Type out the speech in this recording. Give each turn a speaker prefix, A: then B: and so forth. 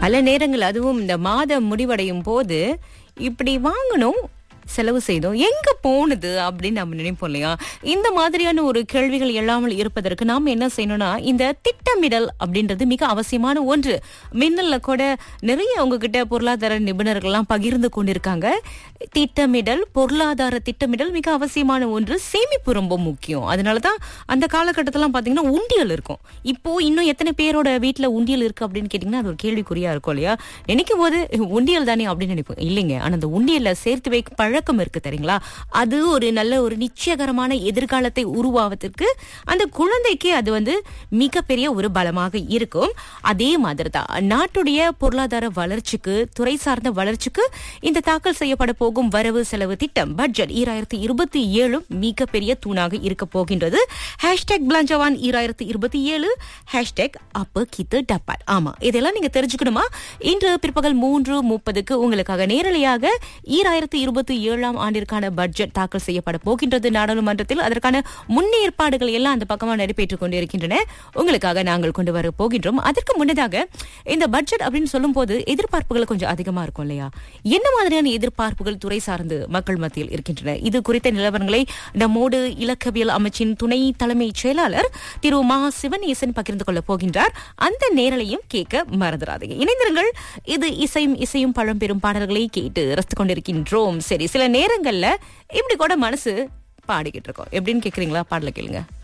A: பல நேரங்கள் அதுவும் இந்த மாதம் முடிவடையும் போது இப்படி வாங்கணும் செலவு செய்தோம் எங்க போனது அப்படின்னு நம்ம நினைப்போம் இல்லையா? இந்த மாதிரியான ஒரு கேள்விகள் இல்லாமல் இருப்பதற்கு நாம் என்ன செய்யணும்னா இந்த திட்டமிடல் அப்படின்றது மிக அவசியமான ஒன்று. மின்னல்ல கூட நிறைய உங்ககிட்ட பொருளாதார நிபுணர்கள் எல்லாம் பகிர்ந்து கொண்டிருக்காங்க. திட்டமிடல், பொருளாதார திட்டமிடல் மிக அவசியமான ஒன்று. சேமிப்பு ரொம்ப முக்கியம். அதனாலதான் அந்த காலகட்டத்திலாம் பாத்தீங்கன்னா உண்டியல் இருக்கும். இப்போ இன்னும் எத்தனை பேரோட வீட்டுல உண்டியல் இருக்கு அப்படின்னு கேட்டீங்கன்னா அது ஒரு கேள்விக்குறியா இருக்கும் இல்லையா? நினைக்கும் போது உண்டியல் தானே அப்படின்னு நினைப்போம். இல்லைங்க, ஆனா அந்த உண்டியல்ல சேர்த்து வைக்க பழக்கம் இருக்கு தெரியுங்களா? அது ஒரு நல்ல ஒரு நிச்சயகரமான எதிர்காலத்தை உருவாவதற்கு அந்த குழந்தைக்கு அது மிகப்பெரிய ஒரு பலமாக இருக்கும். அதே மாதிரி தான் நாட்டுடைய பொருளாதார வளர்ச்சிக்கு, துறை சார்ந்த வளர்ச்சிக்கு இந்த தாக்கல் செய்யப்பட போகும் வரவு செலவு திட்டம் பட்ஜெட் 2027 மிகப்பெரிய தூணாக இருக்க போகின்றது. #பிளாஞ்சவான் 2027 அப்ப கித்து டப்பாட். ஆமா, இதெல்லாம் நீங்க தெரிஞ்சுக்கணுமா? இன்று பிற்பகல் 3:30 உங்களுக்காக நேரலையாக 2027 ஆண்டிற்கான பட்ஜெட் தாக்கல் செய்யப்பட போகின்றது நாடாளுமன்றத்தில். அதற்கான முன்னேற்பாடுகள் எல்லாம் அந்த பக்கமா நடைபெற்றுக் கொண்டிருக்கின்றன. உங்களுக்காக நாங்கள் கொண்டு வர போகின்றோம். அதற்கு முன்னதாக இந்த பட்ஜெட் அப்படின்னு சொல்லும் போது எதிர்பார்ப்புகள் கொஞ்சம் அதிகமா இருக்கும் இல்லையா? என்ன மாதிரியான எதிர்பார்ப்புகள் துறை சார்ந்து மக்கள் மத்தியில் இருக்கின்றன? இது குறித்த நிலவரங்களை நம்மோடு இலக்கவியல் அமைச்சின் துணை தலைமைச் செயலாளர் திரு மா சிவனேசன் பகிர்ந்து கொள்ள போகின்றார். அந்த நேரலையும் கேட்க மறந்துடாதீங்க. இணைந்திருங்கள். இது இசையும் பழம்பெரும் பாடல்களை கேட்டு ரசித்துக் கொண்டிருக்கின்றோம். சரி, சில நேரங்கள்ல இப்படி கூட மனசு பாடிக்கிட்டு இருக்கோம். எப்படின்னு கேக்குறீங்களா? பாடல கேளுங்க.